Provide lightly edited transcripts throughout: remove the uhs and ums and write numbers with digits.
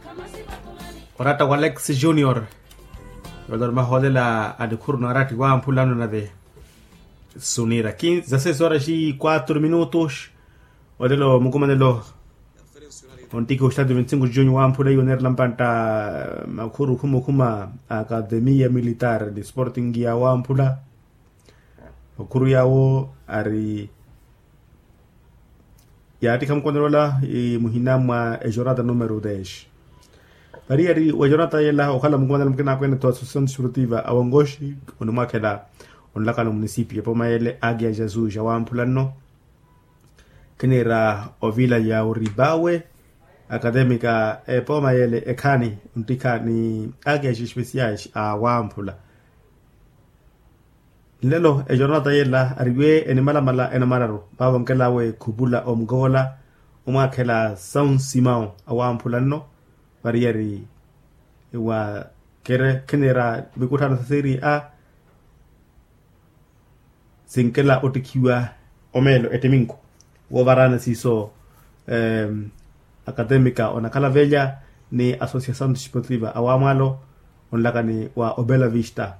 orata wa Alex Junior wador mahodela adikurno arati wa ampulano na de sunira 16 horas e 4 minutos odelo mukumanelo ontiko estado 25 de junho ampula ioner lampanta makuru kuma Academia Militar de Sporting ya wampula okuru yawo ari ya atika mkondola muhinamwa jornada número 10 ari wa jornada yela okhala mkondola mkena kwenda to associação desportiva awongoshi onumakela onlaka no municipio poma ele Águia Jesus ya wampula no kenera ovila ya Uribawe académica poma ele ekani untika ni Águia especiais a wampula lelo jornada yela ariwe enimala enamararu baba mkelawe kubula omgola umakela São Simão awampula no barieri wa kere kenera bikutana Serie A sinkela otikiwa omelo eteminko wovarana siso académica onakala velha ni associação desportiva awamalo onlakani wa Obela Vista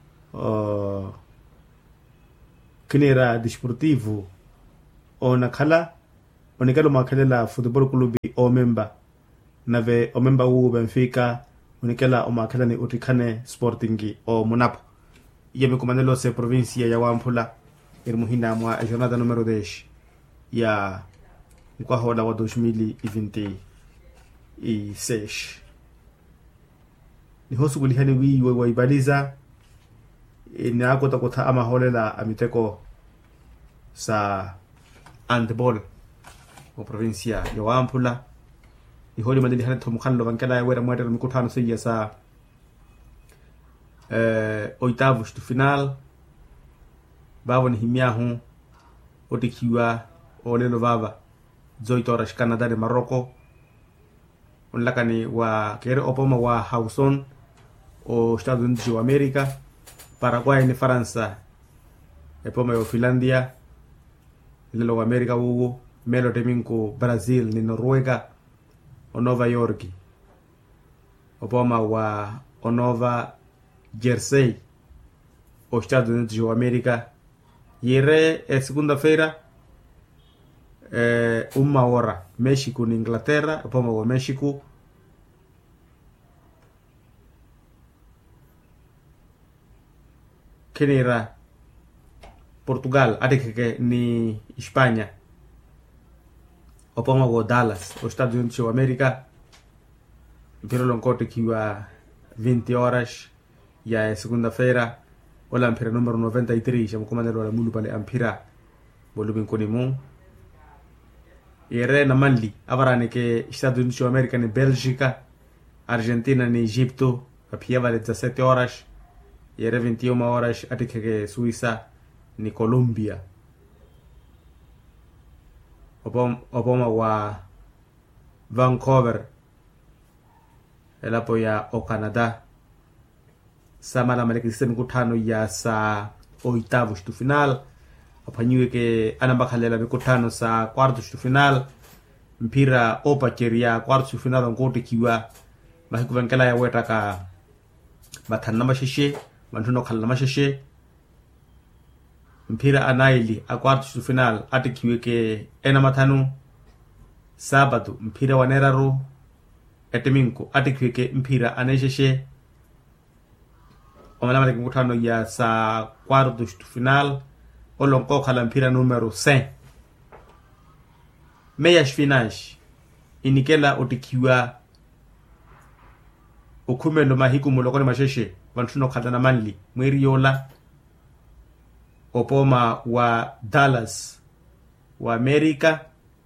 kinera desportivo onakala onikalo makelela football club o member nave o member u Benfica onikela o makela ni utikane Sporting o Monapo yeme komandelo se provincia ya Wampula irmuhina mwa jornada número 10 ya kwa hola wa 2026 ni hosu kulihani wi wa ibaliza ni akota kota ama holela amiteko sa handball o provincia ya Wampula ni holi madini hana tomukhanlo bankala ya wera mwera mikutano siya sa oitavos do final babo ni himiahu otikiwa olelo baba 18 horas Canadá de Marroco onlakani wa kere opoma wa Hawson o Estados Unidos de América Paraguay ni França epoma yo Finlandia lelo wa America ugo melo teminko Brazil ni Noruega o Nova York opoma wa Nova Jersey o Estados Unidos de América yere segunda-feira uma hora México ni Inglaterra opoma wa México kenera Portugal adekeke ni Espanha opoma wa Dallas o Estados Unidos de América pero lonkote kiwa 20 horas ya segunda-feira wala ampira número 93 ya mkomandero wala mulu pale ampira bolubin konimu yere na manli abarane ke Estados Unidos de América ni Bélgica Argentina ni Egipto apia vale 17 horas yere 21 horas atike ke Suiza ni Colombia opoma wa Vancouver elapo ya o Canada samala maleki sistemi kutano ya sa oitavos do final apanyiwe ke anambakhalela mikutano sa quartos do final mpira opa keria quartos do final ngote kiwa mahikuvankela ya wetaka bathanna masheshe bantuno khalna masheshe mpira anaili a quartos do final atikiwe ke ena mathanu sábado mpira waneraro eteminko atikiwe ke mpira anesheshe omala maleki mkutano ya sa quartos do final olonko khala mpira número 100 meias finais inikela otikiwa ukhumelo mahiku mulokone masheshe bantuno khala na manli mweri yola opoma wa Dallas wa America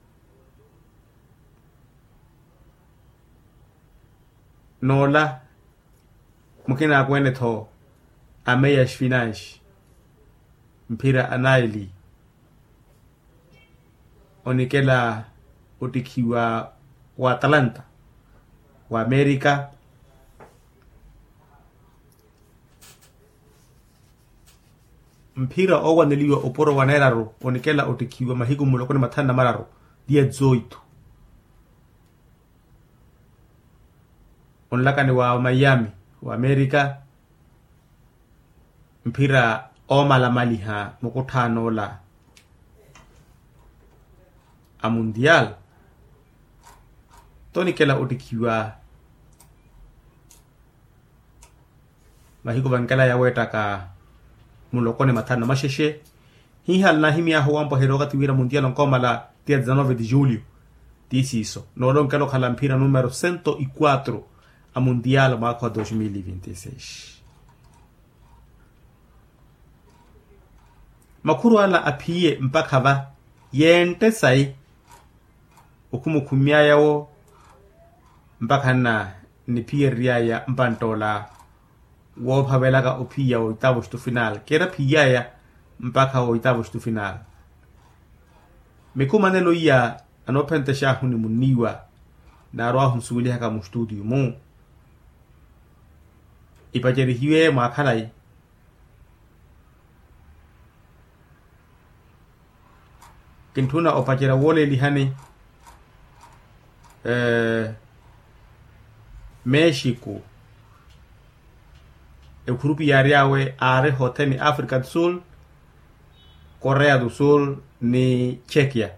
nola mukina kwene tho ameias finais mpira anaili onikela otikiwa wa Atlanta wa America mpira owaneliwa oporo waneraro onikela otikiwa mahigu mulokone mathana mararo dia 18 onlaka ni wa Miami wa America mpira omala maliha mukutano la a mundial toni kela utikiwa mahiko bankala ya weta ka mulokone matana masheshe hihal na himia huampo heroga tiwira mundial nkomala 19 de julho disiso nolon kelo kala mpira numero 104 a mundial mwaka 2026 makuru ala apie mpaka ba yente sai ukumukumia yawo mpaka na ni pieria ya mpantola wo phabelaga upia o itavos tu final kera pia ya mpaka o itavos tu final mekumanelo ya anopente shahu ni muniwa na roa hunsuli haka mu studio mu ipajeri hiwe makalai kintuna opajera wole lihane Mexico e grupo yariawe are hotel ni África do Sul, Coreia do Sul ni Czechia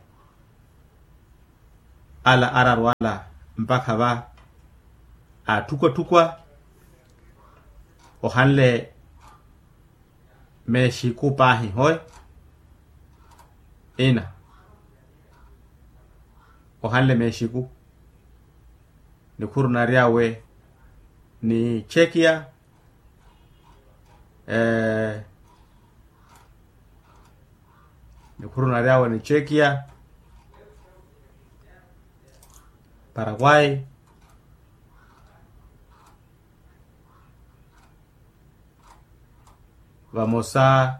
ala ararwala mpaka ba a tukwa o hanle Mexico pahi hoy ina o hanle Mexico ni kurunariawe ni Czechia ni kurunariawe ni Czechia, Paraguay, vamos a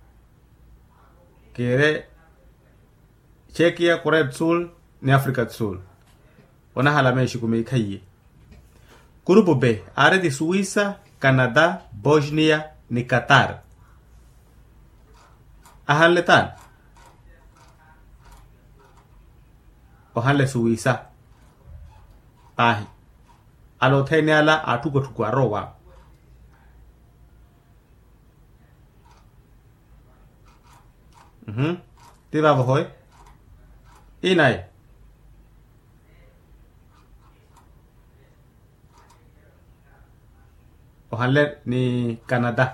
querer Czechia, Corea do Sul ni África do Sul ona hala Mexico meikaye. Grupo B área de Suíça, Canadá, Bósnia ni Qatar ahaletan ohale Suíça pahi alotene ala atuko arowa tiba boy inai ohale ni Canadá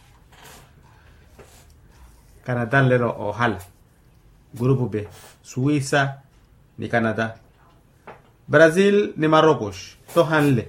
lero ohal grupo B Suíça ni Canadá, Brasil ni Marrocos tohanle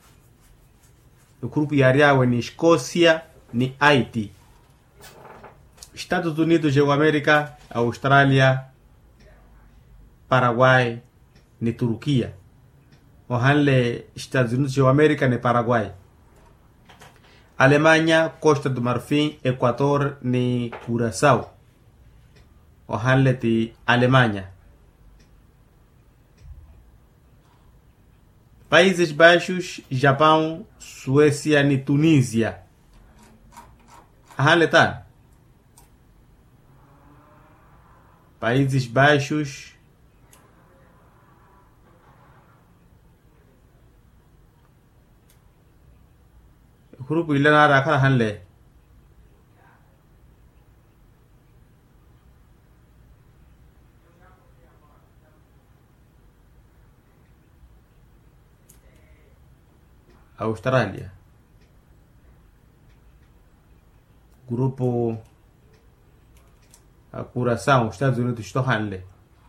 o grupo yariawe ni Escócia ni Haiti, Estados Unidos de América, Austrália, Paraguay ni Turquia ohanle Estados Unidos de América ni Paraguay, Alemanha, Costa do Marfim, Equador ni Curaçao ohanle ti Alemanha, Países Baixos, Japão, Suécia ni Tunísia ahaletan Países Baixos, grupo ilana rakha hanle Austrália, grupo Curaçao, Estados Unidos tohanle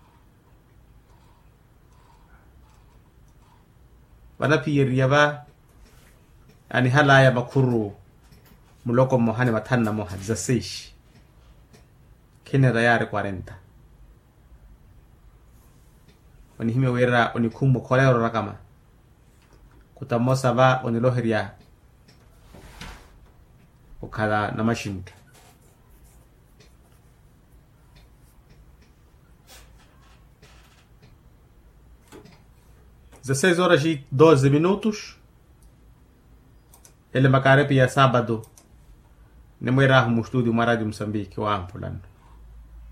bana piyeria ba ani halaya makuru muloko mohane matanna mo hadzasesh kene rayare 40 oni hime wera oni kumbo kolero rakama kutamosa ba oni loheria ukala na mashinta 16 horas e 12 minutos. Ele macarepi ya sábado. Nemoira mu estúdio Rádio Moçambique o ampulando.